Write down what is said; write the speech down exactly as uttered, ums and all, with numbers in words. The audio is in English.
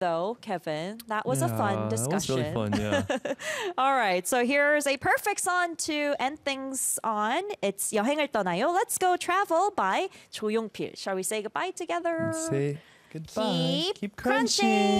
though, Kevin. That was a Yeah, fun that was discussion. really fun, yeah. All right, so here's a perfect song to end things on. It's 여행을 떠나요. Let's go travel by 조용필. Shall we say goodbye together? Say goodbye. Keep Keep crunching. crunching.